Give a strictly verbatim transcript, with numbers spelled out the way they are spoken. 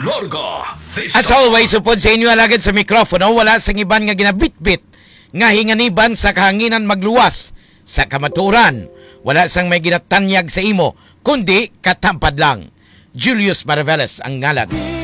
Larga. As always, upod sa inyo alagad sa mikrofono, wala sang iban nga ginabitbit nga hinganiban sa kahanginan magluwas sa kamaturan. Wala sang may ginatanyag sa imo, kundi katampad lang. Julius Maraveles ang ngalan.